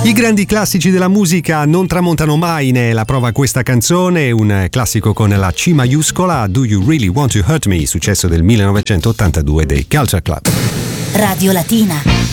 I grandi classici della musica non tramontano mai, ne è la prova questa canzone, un classico con la C maiuscola, Do You Really Want to Hurt Me, successo del 1982 dei Culture Club. Radio Latina.